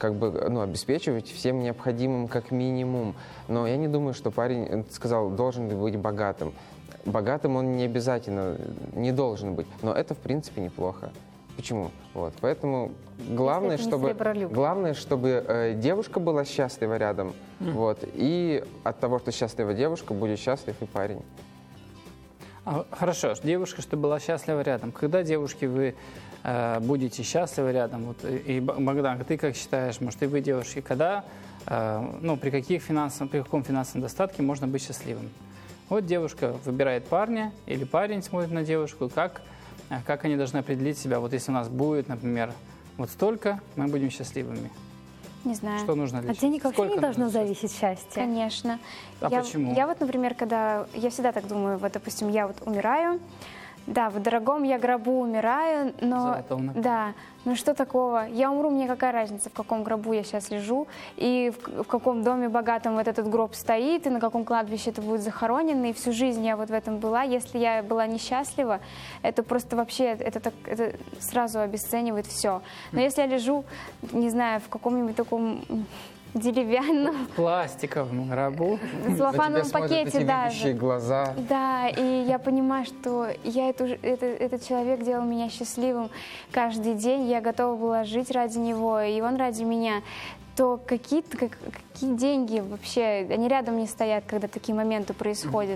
как бы, ну, обеспечивать всем необходимым как минимум. Но я не думаю, что парень, сказал, должен быть богатым. Богатым он не обязательно, не должен быть. Но это, в принципе, неплохо. Почему? Вот. Поэтому главное, чтобы девушка была счастлива рядом. Вот. И от того, что счастлива девушка, будет счастлив и парень. Хорошо, девушка, чтобы была счастлива рядом. Когда, девушки, вы будете счастливы рядом? Вот, и, Богдан, ты как считаешь, может, и вы, девушки, когда, ну, при каком финансовом достатке можно быть счастливым? Вот девушка выбирает парня, или парень смотрит на девушку, как они должны определить себя? Вот если у нас будет, например, вот столько, мы будем счастливыми. Не знаю. Что нужно для От денег вообще не должно зависеть счастье. Конечно. Почему? Я вот, например, я всегда так думаю, вот, допустим, я вот умираю, да, в дорогом я гробу умираю, но... Золотовно. Да, ну что такого? Я умру, мне какая разница, в каком гробу я сейчас лежу, и в каком доме богатом вот этот гроб стоит, и на каком кладбище это будет захоронено, и всю жизнь я вот в этом была. Если я была несчастлива, это просто вообще, это сразу обесценивает все. Но если я лежу, не знаю, в каком-нибудь таком... деревянном, пластиковом гробу, в целлофановом пакете, да. Глаза. Да, и я понимаю, что этот человек делал меня счастливым каждый день, я готова была жить ради него, и он ради меня. То какие деньги вообще, они рядом не стоят, когда такие моменты происходят.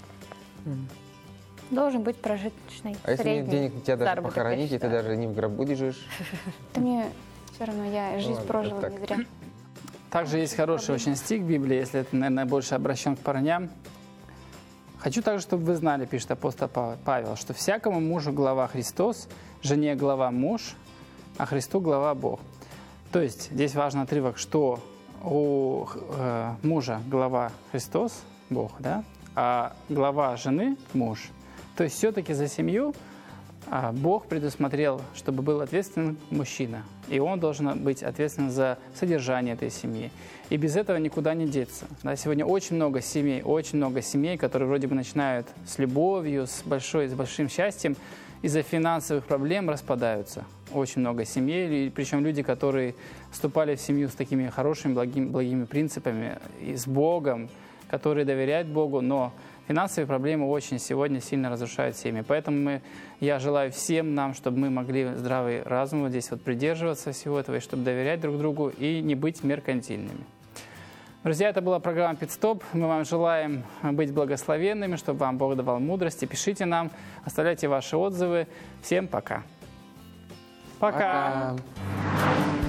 Должен быть прожиточный. А если нет денег, тебя даже похоронить, и ты даже не в гробу лежишь? Да мне все равно, я жизнь прожила не зря. Также есть хороший очень стих в Библии, если это, наверное, больше обращен к парням. «Хочу также, чтобы вы знали, — пишет апостол Павел, — что всякому мужу глава Христос, жене глава муж, а Христу глава Бог». То есть здесь важный отрывок, что у мужа глава Христос, Бог, да, а глава жены – муж. То есть все-таки за семью Бог предусмотрел, чтобы был ответственным мужчина, и он должен быть ответственен за содержание этой семьи. И без этого никуда не деться. Да, сегодня очень много семей, которые вроде бы начинают с любовью, с большим счастьем, из-за финансовых проблем распадаются. Очень много семей, причем люди, которые вступали в семью с такими хорошими, благими принципами, и с Богом, которые доверяют Богу, но финансовые проблемы очень сегодня сильно разрушают семьи. Поэтому я желаю всем нам, чтобы мы могли здравый разум вот здесь вот придерживаться всего этого, и чтобы доверять друг другу и не быть меркантильными. Друзья, это была программа «Пит-стоп». Мы вам желаем быть благословенными, чтобы вам Бог давал мудрости. Пишите нам, оставляйте ваши отзывы. Всем пока. Пока.